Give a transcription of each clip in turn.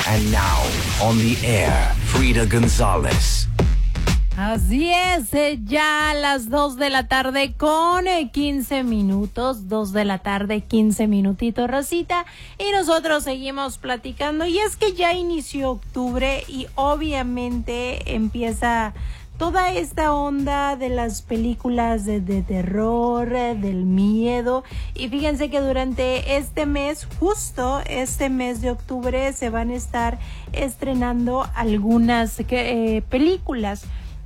And now, on the air, Frida González. Así es, ya a las 2 de la tarde con 15 minutos, 2 de la tarde, 15 minutitos, Rosita, y nosotros seguimos platicando, y es que ya inició octubre y obviamente empieza toda esta onda de las películas de terror, del miedo, y fíjense que durante este mes, justo este mes de octubre, se van a estar estrenando algunas películas.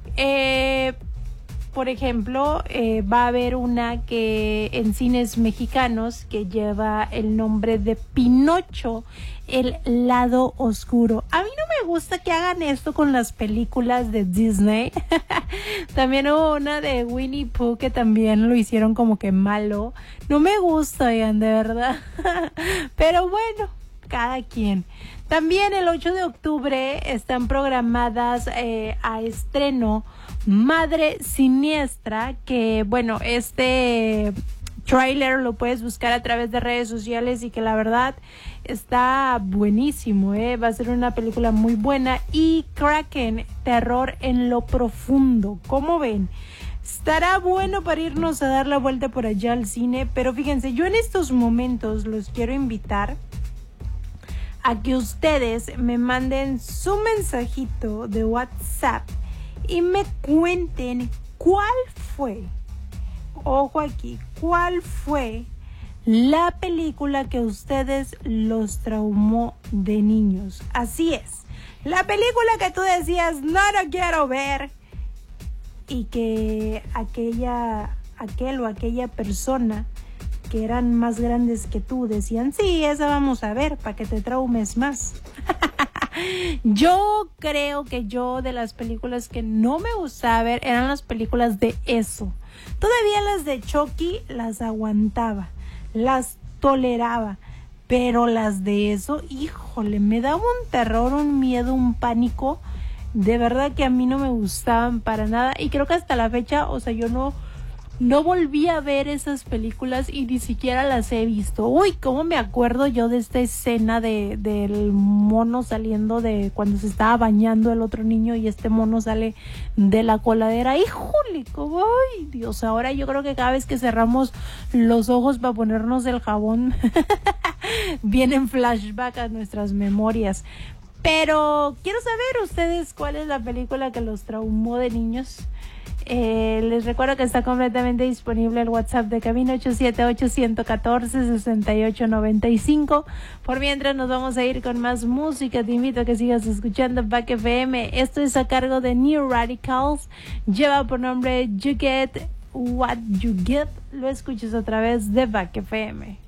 Por ejemplo, va a haber una que en cines mexicanos que lleva el nombre de Pinocho, el lado oscuro. A mí no me gusta que hagan esto con las películas de Disney. También hubo una de Winnie Pooh que también lo hicieron como que malo. No me gusta, oigan, de verdad. Pero bueno, cada quien. También el 8 de octubre están programadas a estreno Madre Siniestra, que bueno, este tráiler lo puedes buscar a través de redes sociales y que la verdad está buenísimo, va a ser una película muy buena. Y Kraken, terror en lo profundo, ¿cómo ven? Estará bueno para irnos a dar la vuelta por allá al cine, pero fíjense, yo en estos momentos los quiero invitar a que ustedes me manden su mensajito de WhatsApp y me cuenten cuál fue, ojo aquí, cuál fue la película que a ustedes los traumó de niños. Así es, la película que tú decías, no la quiero ver, y que aquel o aquella persona que eran más grandes que tú decían, sí, esa vamos a ver para que te traumes más. Yo creo que yo de las películas que no me gustaba ver eran las películas de eso. Todavía las de Chucky las aguantaba, las toleraba, pero las de eso, híjole, me daba un terror, un miedo, un pánico. De verdad que a mí no me gustaban para nada, y creo que hasta la fecha, o sea, yo no volví a ver esas películas y ni siquiera las he visto. Uy, cómo me acuerdo yo de esta escena del mono saliendo de cuando se estaba bañando el otro niño y este mono sale de la coladera. Híjole, como, ay Dios, ahora yo creo que cada vez que cerramos los ojos para ponernos el jabón vienen flashback a nuestras memorias. Pero quiero saber ustedes cuál es la película que los traumó de niños. Les recuerdo que está completamente disponible el WhatsApp de cabina 878-114-6895. Por mientras nos vamos a ir con más música. Te invito a que sigas escuchando Back FM. Esto es a cargo de New Radicals. Lleva por nombre You Get What You Get. Lo escuchas a través de Back FM.